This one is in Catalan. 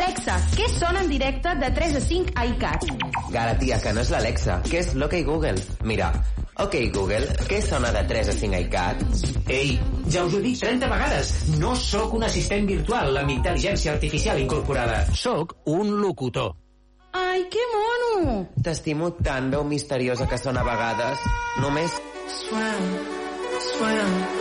Alexa, què sona en directe de 3 a 5 a iCat? Gara, tia, que no és l'Alexa, que és l'OK Google. Mira, OK Google, què sona de 3 a 5 a iCat? Ei, ja us ho dic 30 vegades. No sóc un assistent virtual amb intel·ligència artificial incorporada. Sóc un locutor. Ai, que mono! T'estimo tant, veu misteriosa que sona a vegades. Només... Swim, swim.